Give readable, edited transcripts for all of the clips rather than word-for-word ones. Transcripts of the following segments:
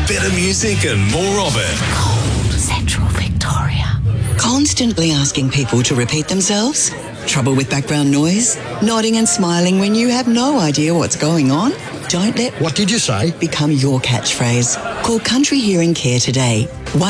better music and more of it. Central Victoria. Constantly asking people to repeat themselves? Trouble with background noise? Nodding and smiling when you have no idea what's going on? Don't let What did you say? become your catchphrase. Call Country Hearing Care today.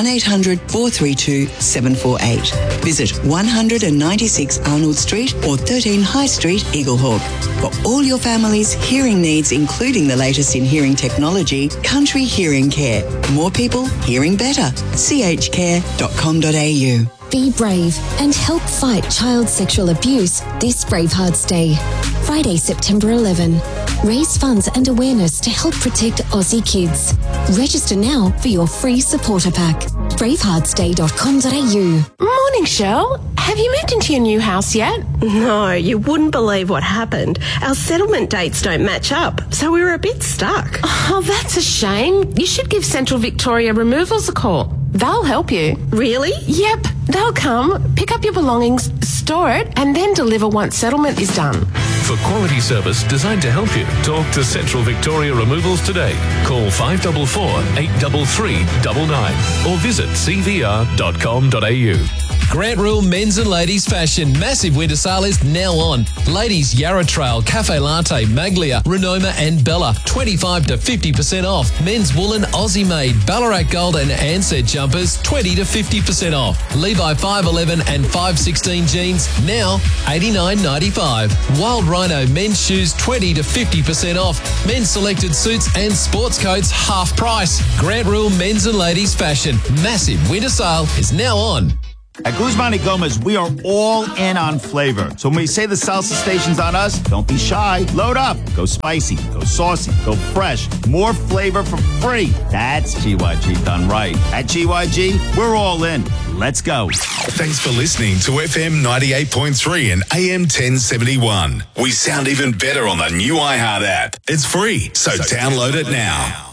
1-800-432-748. Visit 196 Arnold Street or 13 High Street, Eaglehawk. For all your family's hearing needs, including the latest in hearing technology, Country Hearing Care. More people hearing better. chcare.com.au. Be brave and help fight child sexual abuse this Bravehearts Day. Friday, September 11. Raise funds and awareness to help protect Aussie kids. Register now for your free supporter pack. braveheartsday.com.au. Morning, Shell. Have you moved into your new house yet? No, you wouldn't believe what happened. Our settlement dates don't match up, so we were a bit stuck. Oh, that's a shame. You should give Central Victoria Removals a call. They'll help you. Really? Yep. They'll come, pick up your belongings, store it, and then deliver once settlement is done. For quality service designed to help you, talk to Central Victoria Removals today. Call 544 833 99 or visit cvr.com.au. Grant Rule Men's and Ladies Fashion massive winter sale is now on. Ladies Yarra Trail, Cafe Latte, Maglia, Renoma and Bella 25 to 50% off. Men's woolen Aussie made Ballarat Gold and Ansett jumpers 20 to 50% off. Levi 511 and 516 jeans now $89.95. Wild Rhino men's shoes 20 to 50% off. Men's selected suits and sports coats half price. Grant Rule Men's and Ladies Fashion massive winter sale is now on. At Guzman y Gomez, we are all in on flavor. So when we say the salsa station's on us, don't be shy. Load up. Go spicy. Go saucy. Go fresh. More flavor for free. That's GYG done right. At GYG, we're all in. Let's go. Thanks for listening to FM 98.3 and AM 1071. We sound even better on the new iHeart app. It's free, so download it now.